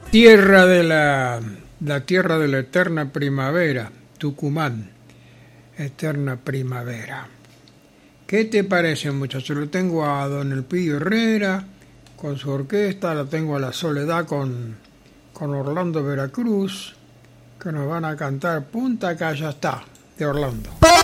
La tierra de la eterna primavera, Tucumán, eterna primavera. ¿Qué te parece, muchachos? Lo tengo a don Elpidio Herrera con su orquesta, lo tengo a la Soledad con Orlando Veracruz, que nos van a cantar Punta Calla está, de Orlando.